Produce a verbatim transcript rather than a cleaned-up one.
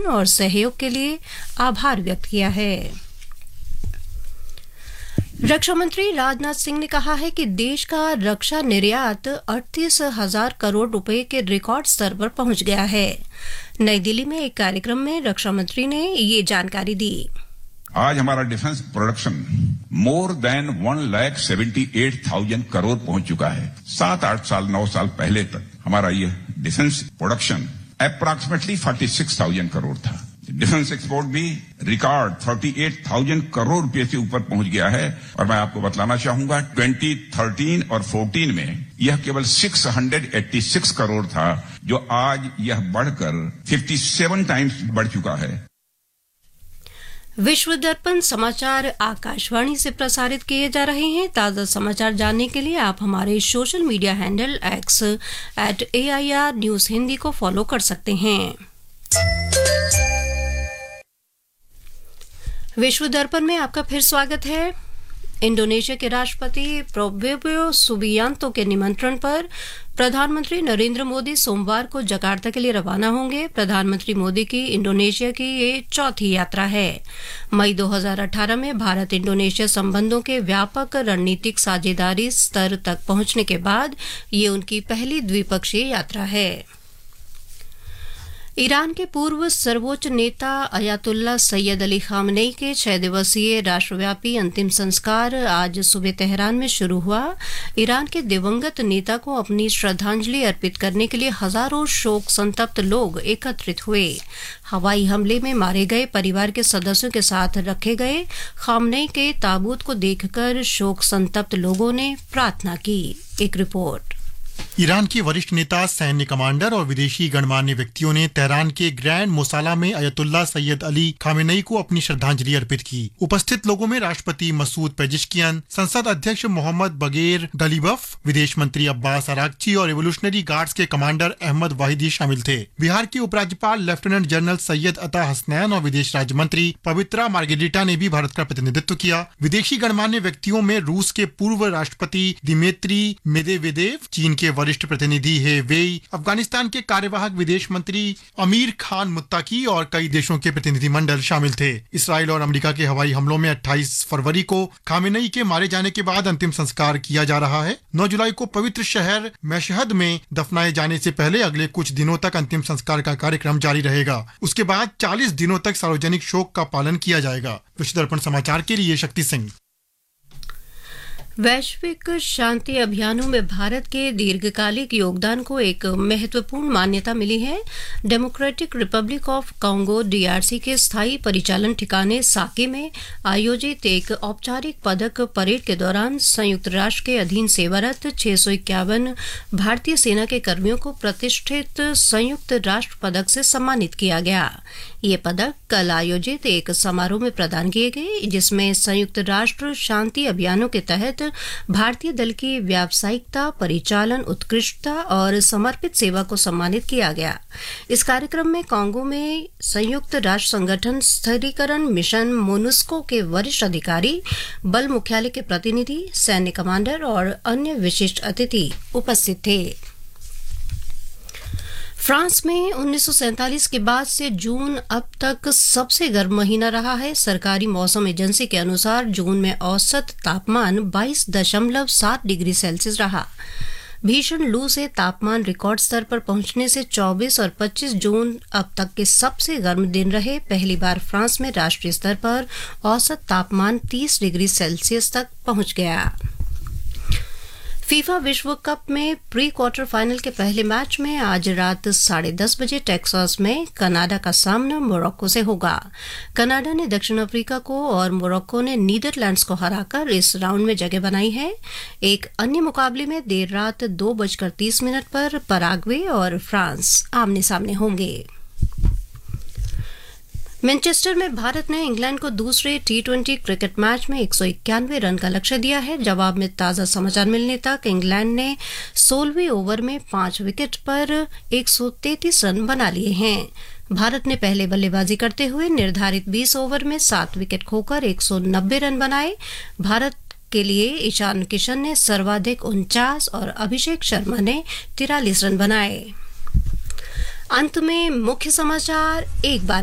समर्थन और सहयोग के लिए आभार व्यक्त किया है। रक्षा मंत्री राजनाथ सिंह ने कहा है कि देश का रक्षा निर्यात अड़तीस हजार करोड़ रुपए के रिकॉर्ड स्तर पर पहुंच गया है। नई दिल्ली में एक कार्यक्रम में रक्षा मंत्री ने ये जानकारी दी। आज हमारा defence production more than one lakh seventy eight thousand crore पहुंच चुका है। सात आठ साल नौ साल पहले तक हमारा यह defence production approximately forty six thousand crore था। डिफेंस एक्सपोर्ट भी record thirty eight thousand crore रुपए से ऊपर पहुंच गया है। और मैं आपको बतलाना चाहूंगा ट्वेंटी थर्टीन और फोर्टीन में यह केवल छह सौ छियासी करोड़ था, जो आज यह बढ़कर सत्तावन टाइम्स बढ़ चुका है। विश्व दर्पण समाचार आकाशवाणी से प्रसारित किए जा रहे हैं। ताज़ा समाचार जानने के लिए आप हमारे social media handle x eight A I R news Hindi को फॉलो कर सकते हैं। विश्व दर्पण में आपका फिर स्वागत है। इंडोनेशिया के राष्ट्रपति प्रोबोवो सुबियांतो के निमंत्रण पर प्रधानमंत्री नरेंद्र मोदी सोमवार को जकार्ता के लिए रवाना होंगे। प्रधानमंत्री मोदी की इंडोनेशिया की ये चौथी यात्रा है। मई दो हज़ार अठारह में भारत इंडोनेशिया संबंधों के व्यापक रणनीतिक साझेदारी स्तर तक पहुंचने के बाद ये उनकी पहली द्विपक्षीय यात्रा है। ईरान के पूर्व सर्वोच्च नेता अयातुल्ला सैयद अली खामनेई के छह दिवसीय राष्ट्रव्यापी अंतिम संस्कार आज सुबह तेहरान में शुरू हुआ। ईरान के दिवंगत नेता को अपनी श्रद्धांजलि अर्पित करने के लिए हजारों शोक संतप्त लोग एकत्रित हुए। हवाई हमले में मारे गए परिवार के सदस्यों के साथ रखे गए खामनेई के ताबूत को देखकर शोक संतप्त लोगों ने प्रार्थना की। एक रिपोर्ट। ईरान के वरिष्ठ नेता, सैन्य कमांडर और विदेशी गणमान्य व्यक्तियों ने तेहरान के ग्रैंड मोसाला में अयतुल्ला सैयद अली खामेनेई को अपनी श्रद्धांजलि अर्पित की। उपस्थित लोगों में राष्ट्रपति मसूद पेजिशकियान, संसद अध्यक्ष मोहम्मद बगेर गलीबफ, विदेश मंत्री अब्बास अरागची और रिवोल्यूशनरी गार्ड्स के कमांडर अहमद वाहिदी शामिल थे। बिहार के उपराज्यपाल लेफ्टिनेंट जनरल सैयद अता हसनैन और विदेश राज्य मंत्री पवित्रा मार्गेरिटा ने भी भारत का प्रतिनिधित्व किया। विदेशी गणमान्य व्यक्तियों में रूस के पूर्व राष्ट्रपति दिमित्री मेदवेदेव, चीन के वरिष्ठ प्रतिनिधि हे वेई, अफगानिस्तान के कार्यवाहक विदेश मंत्री अमीर खान मुत्ताकी और कई देशों के प्रतिनिधिमंडल शामिल थे। इसराइल और अमेरिका के हवाई हमलों में अट्ठाईस फरवरी को खामेनेई के मारे जाने के बाद अंतिम संस्कार किया जा रहा है। नौ जुलाई को पवित्र शहर मशहद में दफनाए जाने से पहले अगले कुछ दिनों तक अंतिम संस्कार का कार्यक्रम जारी रहेगा। उसके बाद चालीस दिनों तक सार्वजनिक शोक का पालन किया जाएगा। विश्व दर्पण समाचार के लिए शक्ति सिंह। वैश्विक शांति अभियानों में भारत के दीर्घकालिक योगदान को एक महत्वपूर्ण मान्यता मिली है। Democratic Republic of Congo DRC के स्थायी परिचालन ठिकाने साके में आयोजित एक औपचारिक पदक परेड के दौरान संयुक्त राष्ट्र के अधीन सेवारत छह सौ इक्यावन भारतीय सेना के कर्मियों को प्रतिष्ठित संयुक्त राष्ट्र पदक से सम्मानित किया गया। ये पदक कल आयोजित एक समारोह में प्रदान किए गए, जिसमें संयुक्त राष्ट्र शांति अभियानों के तहत भारतीय दल की व्यावसायिकता, परिचालन उत्कृष्टता और समर्पित सेवा को सम्मानित किया गया। इस कार्यक्रम में कांगो में संयुक्त राष्ट्र संगठन स्थिरीकरण मिशन मोनुस्को के वरिष्ठ अधिकारी, बल मुख्यालय के प्रतिनिधि, सैन्य कमांडर और अन्य विशिष्ट अतिथि उपस्थित थे। फ्रांस में उन्नीस सौ सैंतालीस के बाद से जून अब तक सबसे गर्म महीना रहा है। सरकारी मौसम एजेंसी के अनुसार जून में औसत तापमान बाईस दशमलव सात डिग्री सेल्सियस रहा। भीषण लू से तापमान रिकॉर्ड स्तर पर पहुंचने से चौबीस और पच्चीस जून अब तक के सबसे गर्म दिन रहे। पहली बार फ्रांस में राष्ट्रीय स्तर पर औसत तापमान तीस डिग्री सेल्सियस तक पहुंच गया। फीफा विश्व कप में प्री क्वार्टर फाइनल के पहले मैच में आज रात साढ़े दस बजे टेक्सास में कनाडा का सामना मोरक्को से होगा। कनाडा ने दक्षिण अफ्रीका को और मोरक्को ने नीदरलैंड्स को हराकर इस राउंड में जगह बनाई है। एक अन्य मुकाबले में देर रात दो बजकर तीस मिनट पर पराग्वे और फ्रांस आमने सामने होंगे। मैनचेस्टर में भारत ने इंग्लैंड को दूसरे टी ट्वेंटी क्रिकेट मैच में एक सौ इक्यानवे रन का लक्ष्य दिया है। जवाब में ताज़ा समाचार मिलने तक इंग्लैंड ने सोलहवें ओवर में पांच विकेट पर एक सौ तैंतीस रन बना लिए हैं। भारत ने पहले बल्लेबाजी करते हुए निर्धारित बीस ओवर में सात विकेट खोकर एक सौ नब्बे रन बनाए। भारत के लिए ईशान किशन ने सर्वाधिक उनचास और अभिषेक शर्मा ने तिरालीस रन बनाए। अंत में मुख्य समाचार एक बार